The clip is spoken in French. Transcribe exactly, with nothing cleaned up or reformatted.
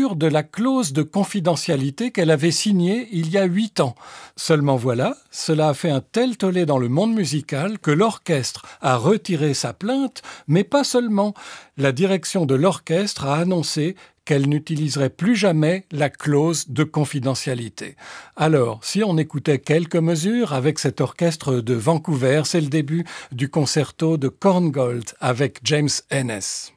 mesure de la clause de confidentialité qu'elle avait signée il y a huit ans. Seulement voilà, cela a fait un tel tollé dans le monde musical que l'orchestre a retiré sa plainte, mais pas seulement. La direction de l'orchestre a annoncé qu'elle n'utiliserait plus jamais la clause de confidentialité. Alors, si on écoutait quelques mesures avec cet orchestre de Vancouver, c'est le début du concerto de Korngold avec James Ennis.